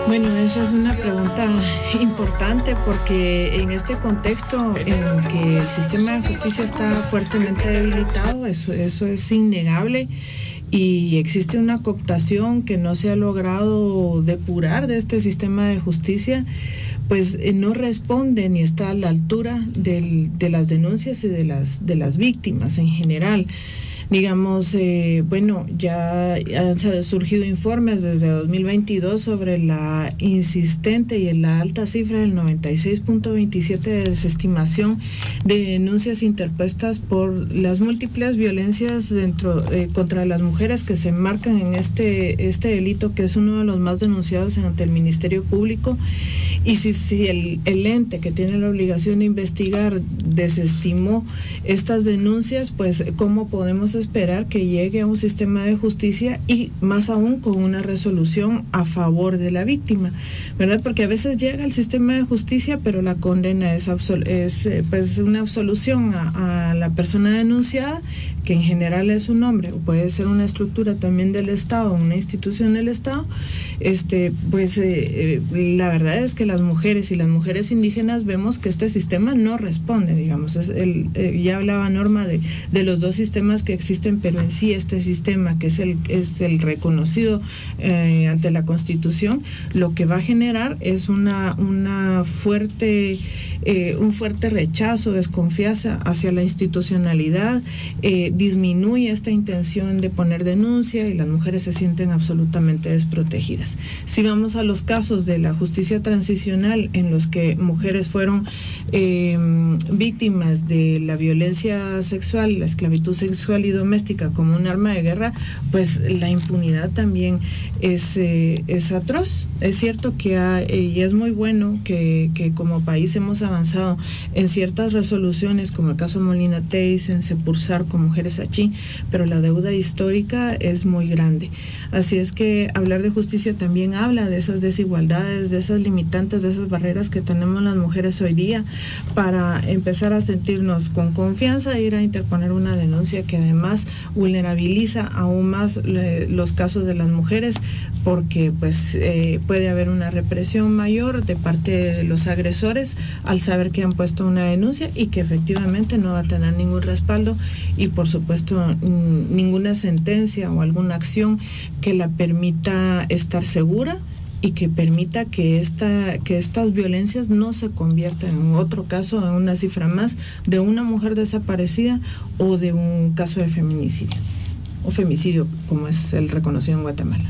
Bueno, esa es una pregunta importante porque en este contexto en que el sistema de justicia está fuertemente debilitado, eso es innegable, y existe una cooptación que no se ha logrado depurar de este sistema de justicia, pues no responde ni está a la altura de las denuncias y de las víctimas en general. Digamos, ya han surgido informes desde 2022 sobre la insistente y la alta cifra del 96.27 de desestimación de denuncias interpuestas por las múltiples violencias contra las mujeres que se enmarcan en este delito, que es uno de los más denunciados ante el Ministerio Público. Y si el ente que tiene la obligación de investigar desestimó estas denuncias, pues ¿cómo podemos esperar que llegue a un sistema de justicia y más aún con una resolución a favor de la víctima, ¿verdad? Porque a veces llega al sistema de justicia, pero la condena es pues una absolución a la persona denunciada, que en general es un hombre, o puede ser una estructura también del Estado, una institución del Estado. La verdad es que las mujeres y las mujeres indígenas vemos que este sistema no responde, digamos. Ya hablaba Norma de los dos sistemas que existen, pero en sí este sistema, que es el reconocido ante la Constitución, lo que va a generar es un fuerte rechazo, desconfianza hacia la institucionalidad, disminuye esta intención de poner denuncia y las mujeres se sienten absolutamente desprotegidas. Si vamos a los casos de la justicia transicional en los que mujeres fueron víctimas de la violencia sexual, la esclavitud sexual y doméstica como un arma de guerra, pues la impunidad también es atroz. Es cierto que y es muy bueno que como país hemos avanzado en ciertas resoluciones, como el caso Molina Teis, en Sepursar con mujeres achí, pero la deuda histórica es muy grande. Así es que hablar de justicia también habla de esas desigualdades, de esas limitantes, de esas barreras que tenemos las mujeres hoy día para empezar a sentirnos con confianza e ir a interponer una denuncia que además vulnerabiliza aún más los casos de las mujeres, porque pues puede haber una represión mayor de parte de los agresores al saber que han puesto una denuncia y que efectivamente no va a tener ningún respaldo y por supuesto ninguna sentencia o alguna acción que la permita estar segura y que permita que estas violencias no se conviertan en otro caso, en una cifra más de una mujer desaparecida o de un caso de feminicidio o femicidio, como es el reconocido en Guatemala.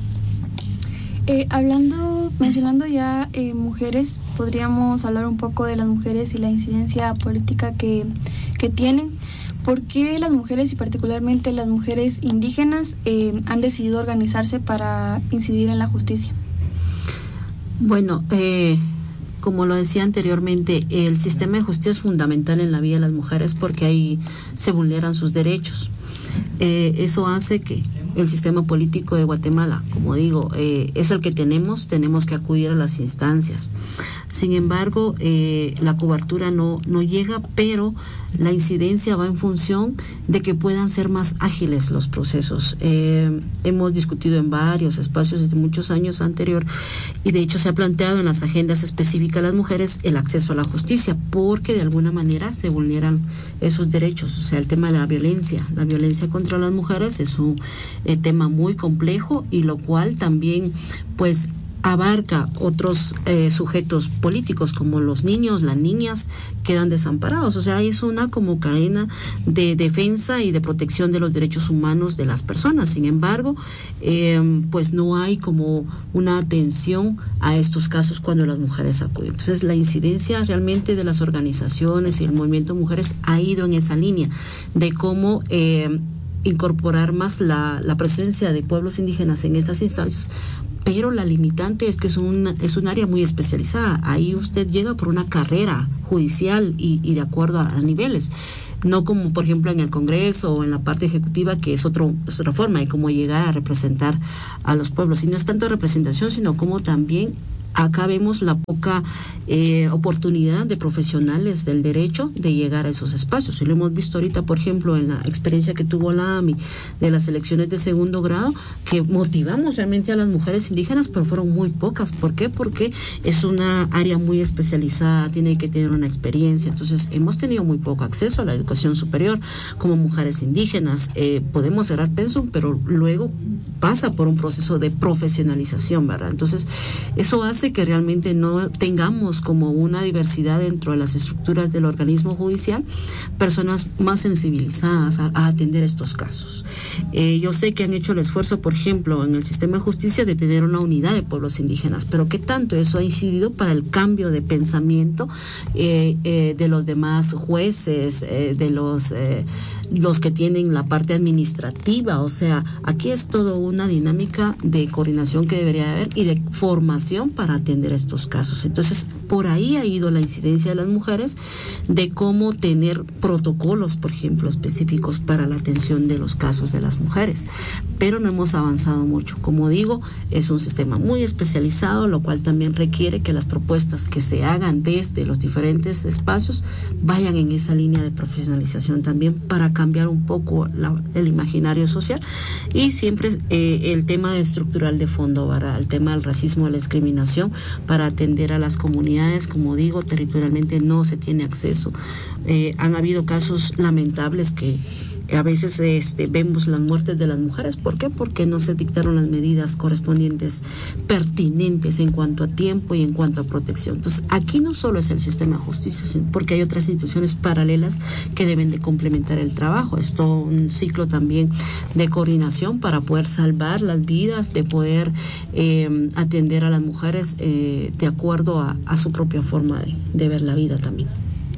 Mencionando ya mujeres, podríamos hablar un poco de las mujeres y la incidencia política que tienen. ¿Por qué las mujeres y particularmente las mujeres indígenas han decidido organizarse para incidir en la justicia? Bueno, como lo decía anteriormente, el sistema de justicia es fundamental en la vida de las mujeres porque ahí se vulneran sus derechos. Eso hace que el sistema político de Guatemala, como digo, es el que tenemos que acudir a las instancias. Sin embargo, la cobertura no llega, pero la incidencia va en función de que puedan ser más ágiles los procesos. Hemos discutido en varios espacios desde muchos años anterior y de hecho se ha planteado en las agendas específicas a las mujeres el acceso a la justicia, porque de alguna manera se vulneran esos derechos. O sea, el tema de la violencia contra las mujeres es un tema muy complejo y lo cual también pues abarca otros sujetos políticos como los niños, las niñas quedan desamparados. O sea, es una como cadena de defensa y de protección de los derechos humanos de las personas. Sin embargo, pues no hay como una atención a estos casos cuando las mujeres acuden. Entonces, la incidencia realmente de las organizaciones y el movimiento de mujeres ha ido en esa línea de cómo incorporar más la presencia de pueblos indígenas en estas instancias, pero la limitante es que es un área muy especializada. Ahí usted llega por una carrera judicial y de acuerdo a niveles, no como por ejemplo en el Congreso o en la parte ejecutiva, que es otra forma de cómo llegar a representar a los pueblos. Y no es tanto representación, sino como también acá vemos la poca oportunidad de profesionales del derecho de llegar a esos espacios. Y lo hemos visto ahorita, por ejemplo, en la experiencia que tuvo la AMI de las elecciones de segundo grado, que motivamos realmente a las mujeres indígenas, pero fueron muy pocas. ¿Por qué? Porque es una área muy especializada, tiene que tener una experiencia. Entonces, hemos tenido muy poco acceso a la educación superior como mujeres indígenas. Podemos cerrar pensum, pero luego pasa por un proceso de profesionalización, ¿verdad? Entonces, eso hace que realmente no tengamos como una diversidad dentro de las estructuras del organismo judicial, personas más sensibilizadas a atender estos casos. Yo sé que han hecho el esfuerzo, por ejemplo, en el sistema de justicia de tener una unidad de pueblos indígenas, pero ¿qué tanto eso ha incidido para el cambio de pensamiento de los demás jueces, de los que tienen la parte administrativa? O sea, aquí es todo una dinámica de coordinación que debería haber y de formación para atender estos casos. Entonces, por ahí ha ido la incidencia de las mujeres, de cómo tener protocolos, por ejemplo, específicos para la atención de los casos de las mujeres. Pero no hemos avanzado mucho. Como digo, es un sistema muy especializado, lo cual también requiere que las propuestas que se hagan desde los diferentes espacios vayan en esa línea de profesionalización también, para cambiar un poco el imaginario social. Y siempre el tema estructural de fondo, ¿verdad? El tema del racismo, de la discriminación, para atender a las comunidades. Como digo, territorialmente no se tiene acceso. Han habido casos lamentables que a veces vemos las muertes de las mujeres. ¿Por qué? Porque no se dictaron las medidas correspondientes, pertinentes en cuanto a tiempo y en cuanto a protección. Entonces, aquí no solo es el sistema de justicia, porque hay otras instituciones paralelas que deben de complementar el trabajo. Es todo un ciclo también de coordinación para poder salvar las vidas, de poder atender a las mujeres de acuerdo a su propia forma de ver la vida también.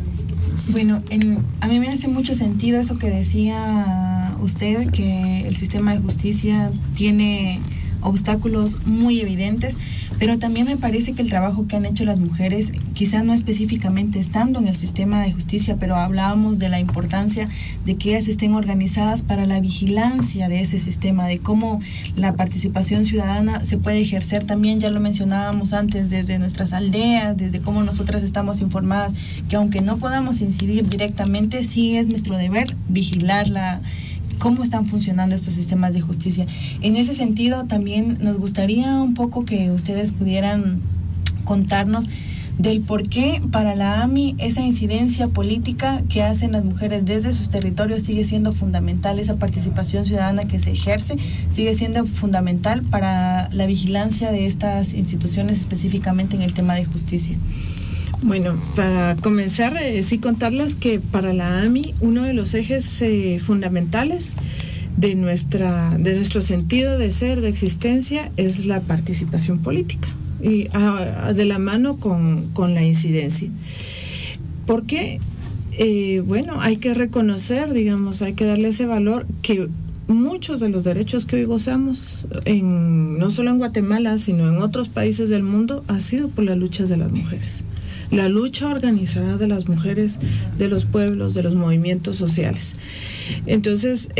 Bueno, a mí me hace mucho sentido eso que decía usted, que el sistema de justicia tiene obstáculos muy evidentes, pero también me parece que el trabajo que han hecho las mujeres, quizás no específicamente estando en el sistema de justicia, pero hablábamos de la importancia de que ellas estén organizadas para la vigilancia de ese sistema, de cómo la participación ciudadana se puede ejercer también, ya lo mencionábamos antes, desde nuestras aldeas, desde cómo nosotras estamos informadas, que aunque no podamos incidir directamente, sí es nuestro deber vigilarla, cómo están funcionando estos sistemas de justicia. En ese sentido, también nos gustaría un poco que ustedes pudieran contarnos del por qué para la AMI esa incidencia política que hacen las mujeres desde sus territorios sigue siendo fundamental, esa participación ciudadana que se ejerce sigue siendo fundamental para la vigilancia de estas instituciones, específicamente en el tema de justicia. Bueno, para comenzar, sí contarles que para la AMI uno de los ejes fundamentales de nuestro sentido de ser, de existencia, es la participación política, y de la mano con la incidencia. ¿Por qué? Bueno, hay que reconocer, digamos, hay que darle ese valor que muchos de los derechos que hoy gozamos, no solo en Guatemala, sino en otros países del mundo, ha sido por las luchas de las mujeres. La lucha organizada de las mujeres, de los pueblos, de los movimientos sociales. Entonces,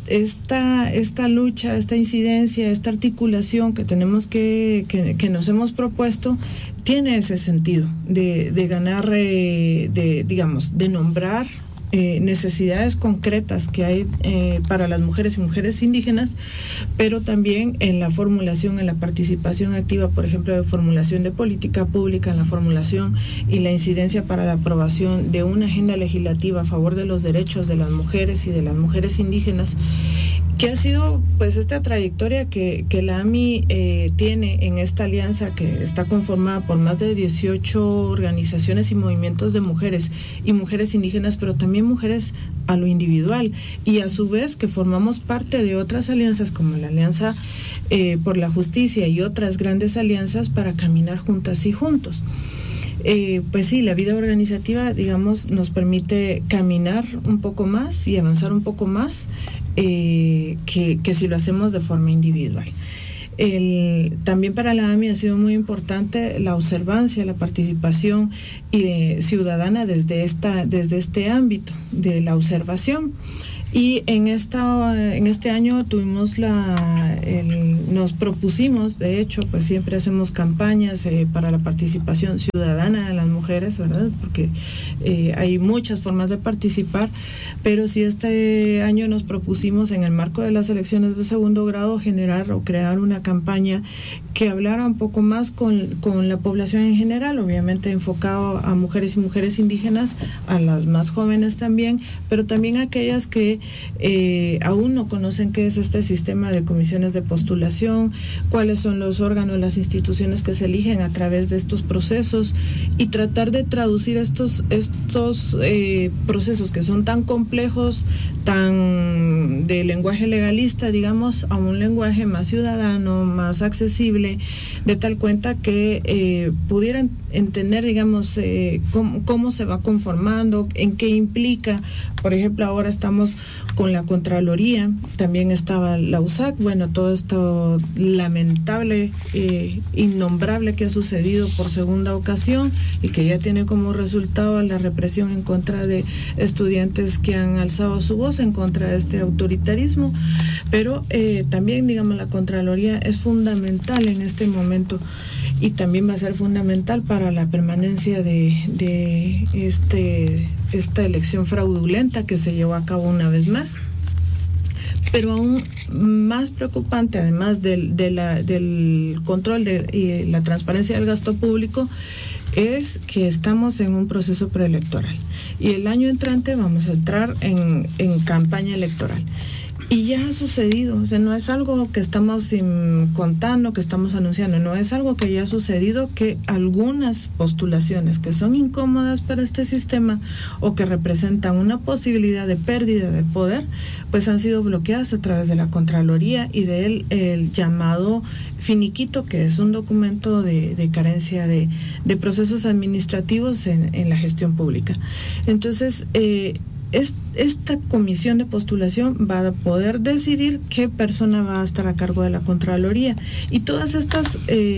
esta lucha, esta incidencia, esta articulación que tenemos que nos hemos propuesto, tiene ese sentido de ganar, de nombrar necesidades concretas que hay para las mujeres y mujeres indígenas, pero también en la formulación, en la participación activa, por ejemplo, de formulación de política pública, en la formulación y la incidencia para la aprobación de una agenda legislativa a favor de los derechos de las mujeres y de las mujeres indígenas, que ha sido pues esta trayectoria que la AMI tiene en esta alianza que está conformada por más de 18 organizaciones y movimientos de mujeres y mujeres indígenas, pero también mujeres a lo individual, y a su vez que formamos parte de otras alianzas como la Alianza por la Justicia y otras grandes alianzas para caminar juntas y juntos. Pues sí, la vida organizativa, digamos, nos permite caminar un poco más y avanzar un poco más que si lo hacemos de forma individual. También para la AMI ha sido muy importante la observancia, la participación ciudadana desde este ámbito de la observación. Y en este año tuvimos nos propusimos, de hecho, pues siempre hacemos campañas para la participación ciudadana de las mujeres, ¿verdad? Porque hay muchas formas de participar, pero sí este año nos propusimos en el marco de las elecciones de segundo grado generar o crear una campaña que hablara un poco más con la población en general, obviamente enfocado a mujeres y mujeres indígenas, a las más jóvenes también, pero también a aquellas que aún no conocen qué es este sistema de comisiones de postulación, cuáles son los órganos, las instituciones que se eligen a través de estos procesos, y tratar de traducir estos procesos que son tan complejos, tan de lenguaje legalista, digamos, a un lenguaje más ciudadano, más accesible, de tal cuenta que pudieran entender, digamos, cómo se va conformando, en qué implica. Por ejemplo, ahora estamos con la Contraloría, también estaba la USAC, bueno, todo esto lamentable, innombrable que ha sucedido por segunda ocasión y que ya tiene como resultado la represión en contra de estudiantes que han alzado su voz en contra de este autoritarismo, pero también, digamos, la Contraloría es fundamental en este momento y también va a ser fundamental para la permanencia de esta elección fraudulenta que se llevó a cabo una vez más. Pero aún más preocupante, además del control y la transparencia del gasto público, es que estamos en un proceso preelectoral y el año entrante vamos a entrar en campaña electoral. Y ya ha sucedido, o sea, no es algo que estamos contando, que estamos anunciando, no, es algo que ya ha sucedido, que algunas postulaciones que son incómodas para este sistema o que representan una posibilidad de pérdida de poder, pues han sido bloqueadas a través de la Contraloría y el llamado finiquito, que es un documento de carencia de procesos administrativos en la gestión pública. Entonces, esta comisión de postulación va a poder decidir qué persona va a estar a cargo de la Contraloría, y todas estos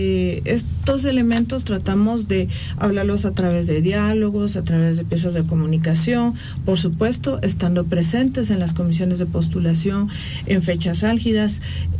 elementos tratamos de hablarlos a través de diálogos, a través de piezas de comunicación, por supuesto estando presentes en las comisiones de postulación en fechas álgidas,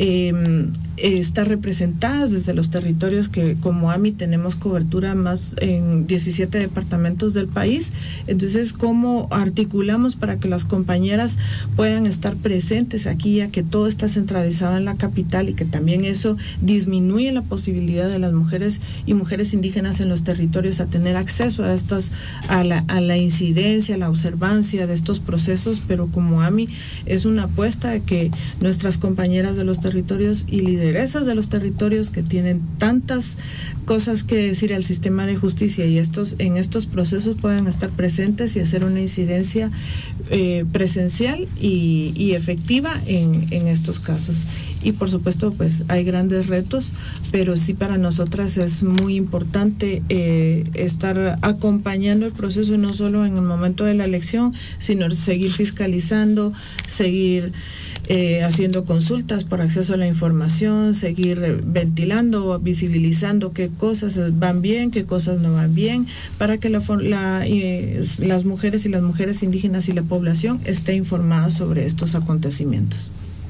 estar representadas desde los territorios que como AMI tenemos cobertura más en 17 departamentos del país. Entonces, ¿cómo articulamos para que las compañeras puedan estar presentes aquí, ya que todo está centralizado en la capital y que también eso disminuye la posibilidad de las mujeres y mujeres indígenas en los territorios a tener acceso a la incidencia, a la observancia de estos procesos? Pero como AMI es una apuesta de que nuestras compañeras de los territorios y lideresas de los territorios que tienen tantas cosas que decir al sistema de justicia y en estos procesos puedan estar presentes y hacer una incidencia presencial y efectiva en estos casos. Y por supuesto, pues hay grandes retos, pero sí para nosotras es muy importante estar acompañando el proceso, no solo en el momento de la elección, sino seguir fiscalizando, seguir haciendo consultas por acceso a la información, seguir ventilando, visibilizando qué cosas van bien, qué cosas no van bien, para que las mujeres y las mujeres indígenas y la población esté informada sobre estos acontecimientos.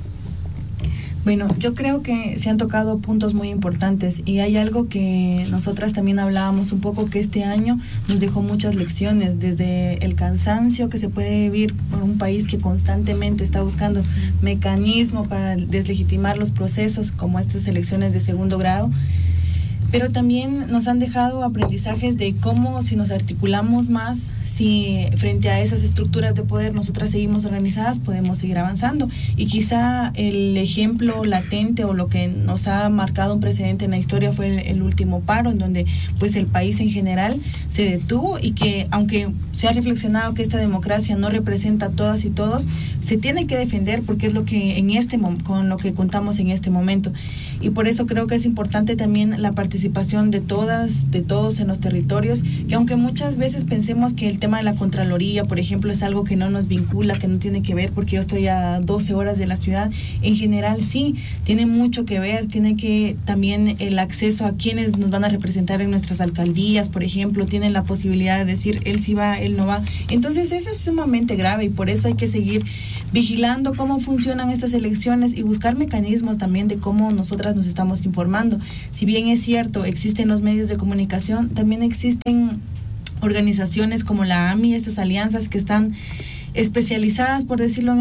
Bueno, yo creo que se han tocado puntos muy importantes y hay algo que nosotras también hablábamos un poco, que este año nos dejó muchas lecciones, desde el cansancio que se puede vivir por un país que constantemente está buscando mecanismos para deslegitimar los procesos, como estas elecciones de segundo grado, pero también nos han dejado aprendizajes de cómo, si nos articulamos más, si frente a esas estructuras de poder nosotras seguimos organizadas, podemos seguir avanzando. Y quizá el ejemplo latente o lo que nos ha marcado un precedente en la historia fue el último paro, en donde pues el país en general se detuvo, y que aunque se ha reflexionado que esta democracia no representa a todas y todos, se tiene que defender porque es lo que con lo que contamos en este momento. y por eso creo que es importante también la participación de todas, de todos en los territorios, que aunque muchas veces pensemos que el tema de la Contraloría, por ejemplo, es algo que no nos vincula, que no tiene que ver porque yo estoy a 12 horas de la ciudad, en general sí, tiene mucho que ver, tiene que también el acceso a quienes nos van a representar en nuestras alcaldías, por ejemplo, tienen la posibilidad de decir él sí va, él no va. Entonces eso es sumamente grave y por eso hay que seguir vigilando cómo funcionan estas elecciones y buscar mecanismos también de cómo nosotras nos estamos informando. Si bien es cierto, existen los medios de comunicación, también existen organizaciones como la AMI, estas alianzas que están especializadas, por decirlo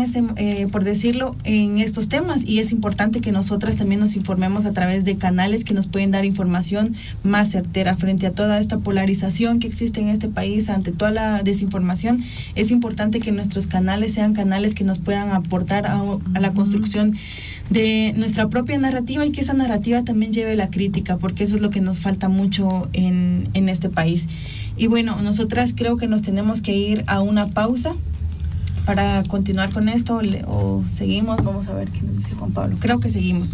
en estos temas, y es importante que nosotras también nos informemos a través de canales que nos pueden dar información más certera frente a toda esta polarización que existe en este país, ante toda la desinformación. Es importante que nuestros canales sean canales que nos puedan aportar a la construcción de nuestra propia narrativa y que esa narrativa también lleve la crítica, porque eso es lo que nos falta mucho en este país. Y bueno, nosotras creo que nos tenemos que ir a una pausa para continuar con esto, o seguimos. Vamos a ver qué nos dice Juan Pablo. Creo que seguimos.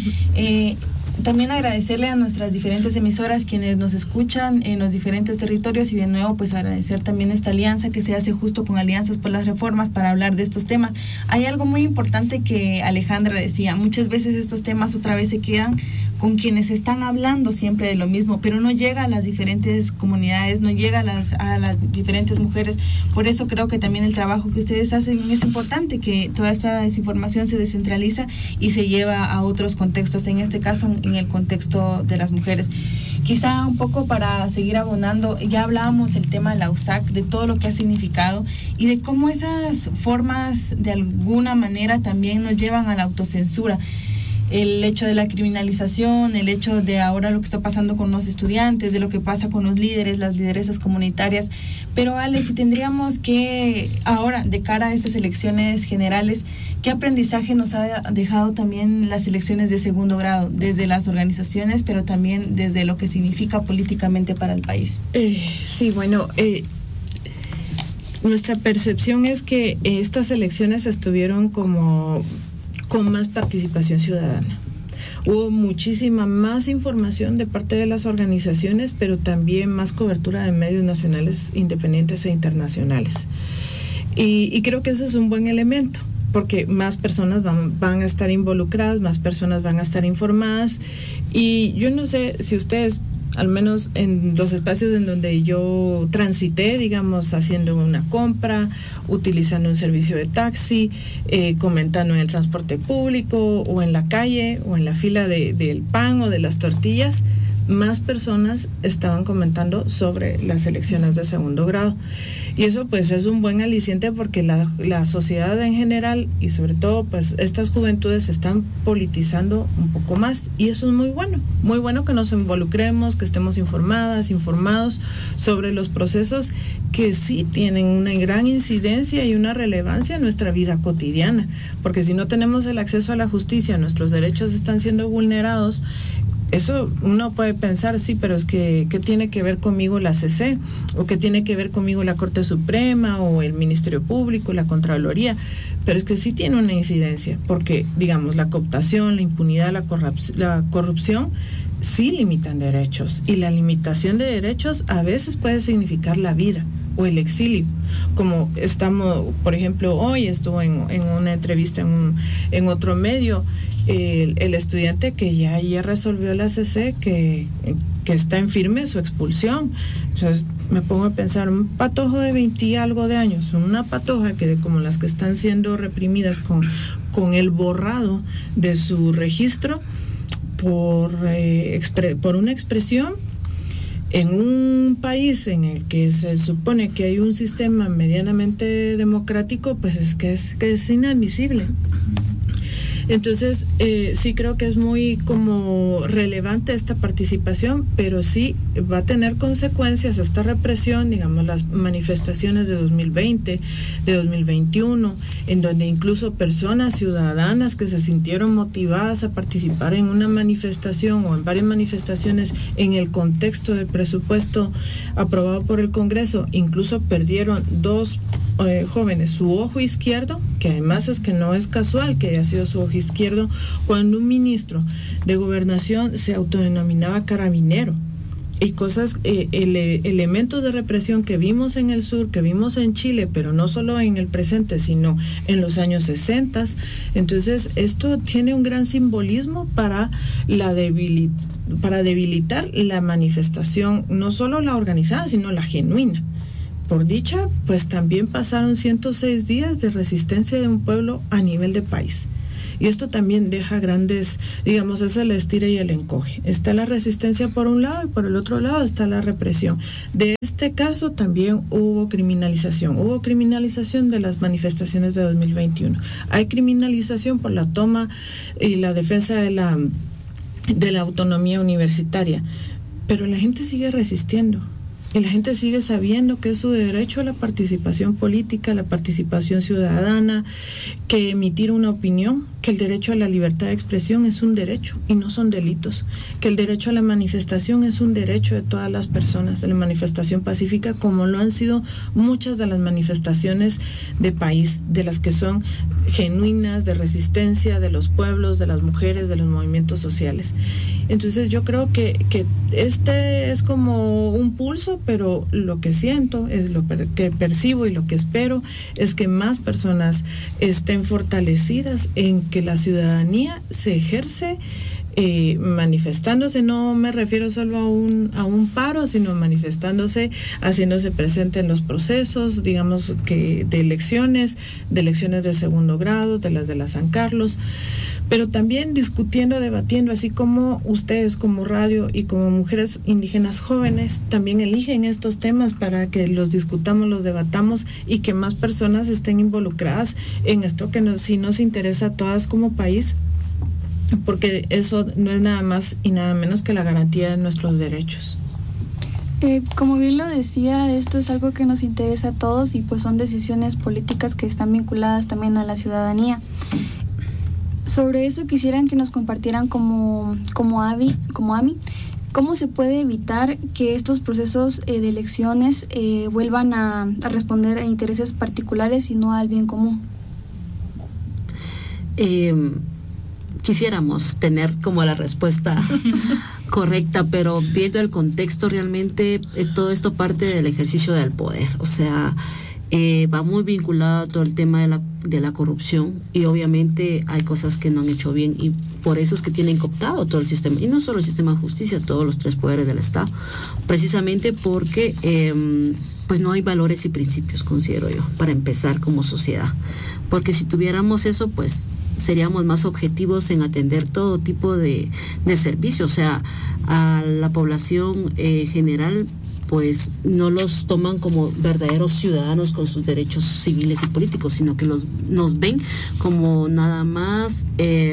También agradecerle a nuestras diferentes emisoras quienes nos escuchan en los diferentes territorios, y de nuevo pues agradecer también esta alianza que se hace justo con Alianzas por las Reformas para hablar de estos temas. Hay algo muy importante que Alejandra decía: muchas veces estos temas otra vez se quedan con quienes están hablando siempre de lo mismo, pero no llega a las diferentes comunidades, no llega a las diferentes mujeres. Por eso creo que también el trabajo que ustedes hacen es importante, que toda esta desinformación se descentraliza y se lleva a otros contextos, en este caso en el contexto de las mujeres. Quizá un poco para seguir abonando, ya hablábamos el tema de la USAC, de todo lo que ha significado y de cómo esas formas de alguna manera también nos llevan a la autocensura. El hecho de la criminalización, el hecho de ahora lo que está pasando con los estudiantes, de lo que pasa con los líderes, las lideresas comunitarias. Pero Ale, si tendríamos que, ahora, de cara a esas elecciones generales, ¿qué aprendizaje nos ha dejado también las elecciones de segundo grado, desde las organizaciones, pero también desde lo que significa políticamente para el país? Sí, bueno, nuestra percepción es que estas elecciones estuvieron con más participación ciudadana. Hubo muchísima más información de parte de las organizaciones, pero también más cobertura de medios nacionales, independientes e internacionales. Y creo que eso es un buen elemento, porque más personas van a estar involucradas, más personas van a estar informadas. Y yo no sé si ustedes, al menos en los espacios en donde yo transité, digamos, haciendo una compra, utilizando un servicio de taxi, comentando en el transporte público o en la calle o en la fila del pan o de las tortillas, más personas estaban comentando sobre las elecciones de segundo grado. Y eso pues es un buen aliciente, porque la sociedad en general y sobre todo pues estas juventudes se están politizando un poco más, y eso es muy bueno que nos involucremos, que estemos informados sobre los procesos que sí tienen una gran incidencia y una relevancia en nuestra vida cotidiana, porque si no tenemos el acceso a la justicia, nuestros derechos están siendo vulnerados. Eso uno puede pensar, sí, pero es que ¿qué tiene que ver conmigo la CC? ¿O qué tiene que ver conmigo la Corte Suprema o el Ministerio Público, la Contraloría? Pero es que sí tiene una incidencia, porque, digamos, la cooptación, la impunidad, la corrupción sí limitan derechos, y la limitación de derechos a veces puede significar la vida o el exilio, como estamos, por ejemplo, hoy estuvo en una entrevista en otro medio, el estudiante que ya resolvió la CC, que está en firme su expulsión. Entonces me pongo a pensar, un patojo de 20 y algo de años, una patoja como las que están siendo reprimidas con el borrado de su registro por una expresión en un país en el que se supone que hay un sistema medianamente democrático, pues es que es inadmisible. Entonces, sí creo que es muy como relevante esta participación, pero sí va a tener consecuencias esta represión, digamos, las manifestaciones de 2020, de 2021, en donde incluso personas ciudadanas que se sintieron motivadas a participar en una manifestación o en varias manifestaciones en el contexto del presupuesto aprobado por el Congreso, incluso perdieron 2 jóvenes su ojo izquierdo, que además es que no es casual que haya sido su ojo izquierdo, cuando un ministro de gobernación se autodenominaba carabinero. Y cosas, elementos de represión que vimos en el sur, que vimos en Chile, pero no solo en el presente, sino en los años 60. Entonces, esto tiene un gran simbolismo para debilitar la manifestación, no solo la organizada, sino la genuina. Por dicha, pues también pasaron 106 días de resistencia de un pueblo a nivel de país. Y esto también deja grandes, digamos, es el estira y el encoge. Está la resistencia por un lado y por el otro lado está la represión. De este caso también hubo criminalización de las manifestaciones de 2021. Hay criminalización por la toma y la defensa de la autonomía universitaria, pero la gente sigue resistiendo. Y la gente sigue sabiendo que es su derecho a la participación política, la participación ciudadana, que emitir una opinión, que el derecho a la libertad de expresión es un derecho y no son delitos, que el derecho a la manifestación es un derecho de todas las personas, de la manifestación pacífica, como lo han sido muchas de las manifestaciones de país, de las que son genuinas, de resistencia de los pueblos, de las mujeres, de los movimientos sociales. Entonces yo creo que este es como un pulso, pero lo que siento, es lo que percibo y lo que espero es que más personas estén fortalecidas en que la ciudadanía se ejerce manifestándose. No me refiero solo a un paro, sino manifestándose, haciéndose presente en los procesos, digamos que de elecciones de segundo grado, de la San Carlos, pero también discutiendo, debatiendo, así como ustedes como radio y como mujeres indígenas jóvenes también eligen estos temas para que los discutamos, los debatamos y que más personas estén involucradas en esto que sí nos interesa a todas como país, porque eso no es nada más y nada menos que la garantía de nuestros derechos. Como bien lo decía, esto es algo que nos interesa a todos y pues son decisiones políticas que están vinculadas también a la ciudadanía. Sobre eso quisieran que nos compartieran como AMI, ¿cómo se puede evitar que estos procesos de elecciones vuelvan a responder a intereses particulares y no al bien común? Quisiéramos tener como la respuesta correcta, pero viendo el contexto realmente todo esto parte del ejercicio del poder, o sea, va muy vinculado a todo el tema de la corrupción y obviamente hay cosas que no han hecho bien y por eso es que tienen cooptado todo el sistema, y no solo el sistema de justicia, todos los tres poderes del Estado, precisamente porque pues no hay valores y principios, considero yo, para empezar como sociedad, porque si tuviéramos eso, pues seríamos más objetivos en atender todo tipo de servicios, o sea, a la población general, pues no los toman como verdaderos ciudadanos con sus derechos civiles y políticos, sino que nos ven como nada más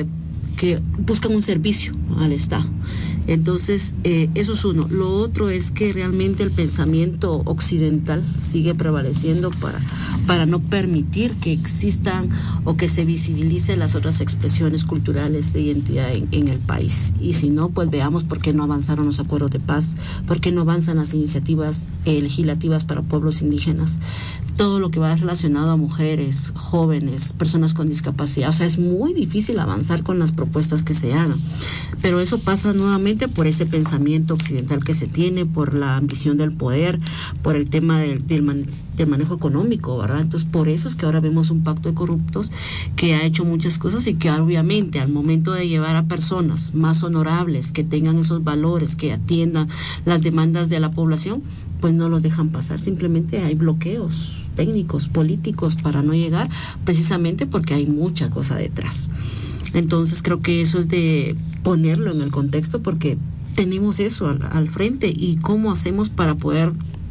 que buscan un servicio al Estado. Entonces, eso es uno. Lo otro es que realmente el pensamiento occidental sigue prevaleciendo para no permitir que existan o que se visibilicen las otras expresiones culturales de identidad en el país. Y si no, pues veamos por qué no avanzaron los acuerdos de paz, por qué no avanzan las iniciativas legislativas para pueblos indígenas. Todo lo que va relacionado a mujeres, jóvenes, personas con discapacidad. O sea, es muy difícil avanzar con las propuestas que se hagan. Pero eso pasa nuevamente por ese pensamiento occidental que se tiene, por la ambición del poder, por el tema del manejo económico, ¿verdad? Entonces, por eso es que ahora vemos un pacto de corruptos que ha hecho muchas cosas y que obviamente al momento de llevar a personas más honorables, que tengan esos valores, que atiendan las demandas de la población, pues no los dejan pasar. Simplemente hay bloqueos técnicos, políticos para no llegar, precisamente porque hay mucha cosa detrás. Entonces creo que eso es de ponerlo en el contexto, porque tenemos eso al frente, y cómo hacemos para poder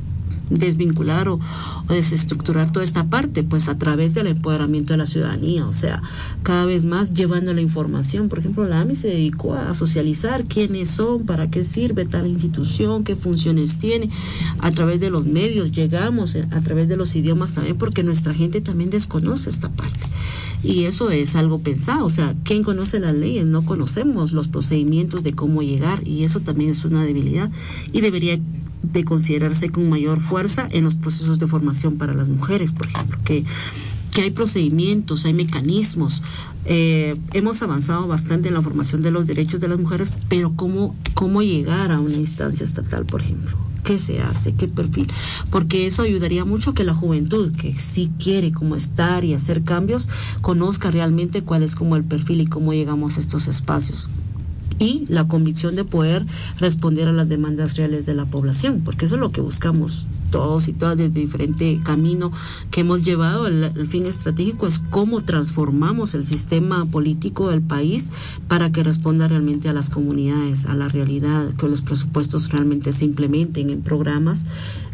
desvincular o desestructurar toda esta parte, pues a través del empoderamiento de la ciudadanía, o sea, cada vez más llevando la información. Por ejemplo, la AMI se dedicó a socializar quiénes son, para qué sirve tal institución, qué funciones tiene, a través de los medios llegamos, a través de los idiomas también, porque nuestra gente también desconoce esta parte, y eso es algo pensado, o sea, ¿quién conoce las leyes? No conocemos los procedimientos de cómo llegar, y eso también es una debilidad, y debería de considerarse con mayor fuerza en los procesos de formación para las mujeres, por ejemplo, que hay procedimientos, hay mecanismos. Hemos avanzado bastante en la formación de los derechos de las mujeres, pero ¿cómo llegar a una instancia estatal, por ejemplo? ¿Qué se hace? ¿Qué perfil? Porque eso ayudaría mucho a que la juventud, que sí quiere como estar y hacer cambios, conozca realmente cuál es como el perfil y cómo llegamos a estos espacios. Y la convicción de poder responder a las demandas reales de la población, porque eso es lo que buscamos todos y todas desde diferente camino que hemos llevado. El fin estratégico es cómo transformamos el sistema político del país para que responda realmente a las comunidades, a la realidad, que los presupuestos realmente se implementen en programas